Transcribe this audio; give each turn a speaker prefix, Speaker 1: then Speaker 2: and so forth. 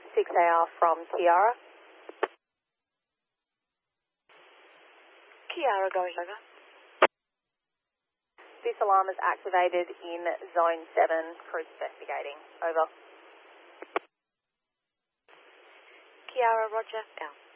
Speaker 1: 6AR from Kiara.
Speaker 2: Kiara going over.
Speaker 1: This alarm is activated in Zone 7. Cruise investigating. Over.
Speaker 2: Kiara, roger, out.